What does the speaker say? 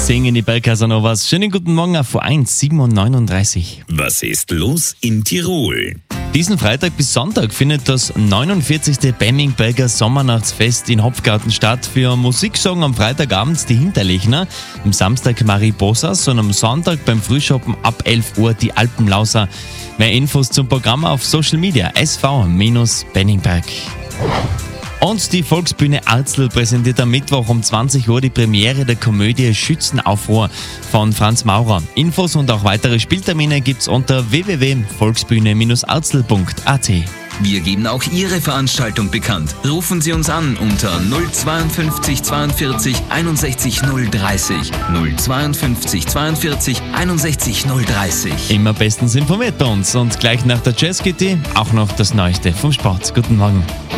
Singen die Bergcasanovas. Schönen guten Morgen auf V1, 7:39 Uhr. Was ist los in Tirol? Diesen Freitag bis Sonntag findet das 49. Bemmingberger Sommernachtsfest in Hopfgarten statt. Für Musik sorgen am Freitagabend die Hinterlechner, am Samstag Marie Bossas und am Sonntag beim Frühschoppen ab 11 Uhr die Alpenlauser. Mehr Infos zum Programm auf Social Media SV-Benningberg. Und die Volksbühne Arzl präsentiert am Mittwoch um 20 Uhr die Premiere der Komödie Schützenaufruhr von Franz Maurer. Infos und auch weitere Spieltermine gibt's unter www.volksbühne-arzl.at. Wir geben auch Ihre Veranstaltung bekannt. Rufen Sie uns an unter 052 42 61 030. 052 42 61 030. Immer bestens informiert bei uns und gleich nach der Jazz GT auch noch das Neueste vom Sport. Guten Morgen.